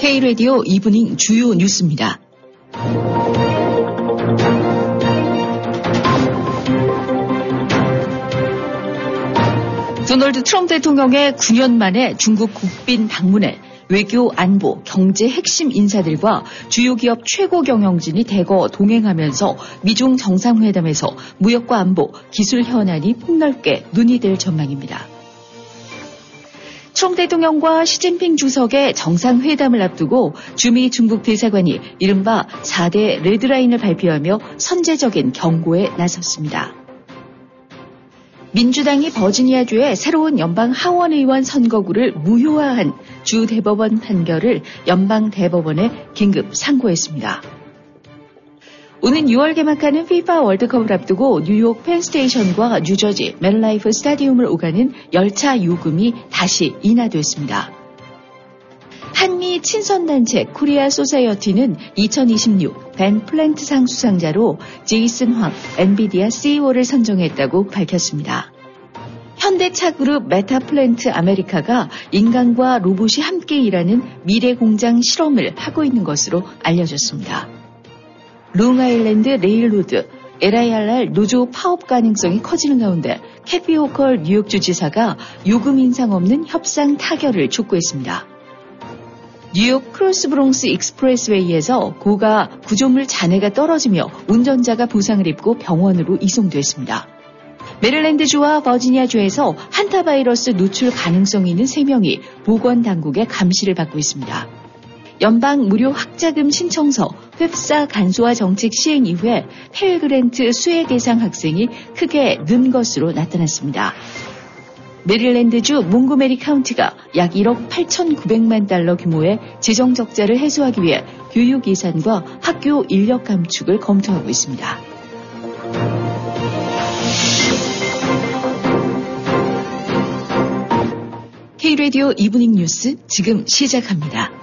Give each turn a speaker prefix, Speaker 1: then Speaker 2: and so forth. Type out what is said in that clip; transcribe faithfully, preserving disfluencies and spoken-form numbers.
Speaker 1: K-라디오 이브닝 주요 뉴스입니다. 도널드 트럼프 대통령의 구 년 만에 중국 국빈 방문에 외교, 안보, 경제 핵심 인사들과 주요 기업 최고 경영진이 대거 동행하면서 미중 정상회담에서 무역과 안보, 기술 현안이 폭넓게 논의될 전망입니다. 트럼프 대통령과 시진핑 주석의 정상회담을 앞두고 주미 중국 대사관이 이른바 사 대 레드라인을 발표하며 선제적인 경고에 나섰습니다. 민주당이 버지니아주의 새로운 연방 하원의원 선거구를 무효화한 주 대법원 판결을 연방 대법원에 긴급 상고했습니다. 오는 유월 개막하는 피파 월드컵을 앞두고 뉴욕 펜스테이션과 뉴저지 맷라이프 스타디움을 오가는 열차 요금이 다시 인하됐습니다. 한미 친선단체 코리아 소사이어티는 이천이십육 벤 플랜트상 수상자로 제이슨 황 엔비디아 씨이오를 선정했다고 밝혔습니다. 현대차 그룹 메타플랜트 아메리카가 인간과 로봇이 함께 일하는 미래 공장 실험을 하고 있는 것으로 알려졌습니다. 롱아일랜드 레일로드, 엘아이알알 노조 파업 가능성이 커지는 가운데 캐피 호컬 뉴욕주 지사가 요금 인상 없는 협상 타결을 촉구했습니다. 뉴욕 크로스 브롱스 익스프레스웨이에서 고가 구조물 잔해가 떨어지며 운전자가 부상을 입고 병원으로 이송됐습니다. 메릴랜드주와 버지니아주에서 한타바이러스 노출 가능성이 있는 세 명이 보건당국의 감시를 받고 있습니다. 연방 무료 학자금 신청서 흡사 간소화 정책 시행 이후에 펠그랜트 수혜 대상 학생이 크게 는 것으로 나타났습니다. 메릴랜드주 몽고메리 카운티가 약 일억 팔천구백만 달러 규모의 재정 적자를 해소하기 위해 교육 예산과 학교 인력 감축을 검토하고 있습니다. K-라디오 이브닝 뉴스 지금 시작합니다.